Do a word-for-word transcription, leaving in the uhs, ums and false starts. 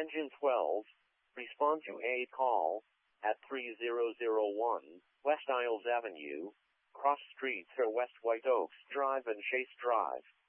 Engine twelve, respond to a call at three zero zero one West Isles Avenue, cross streets are West White Oaks Drive and Chase Drive.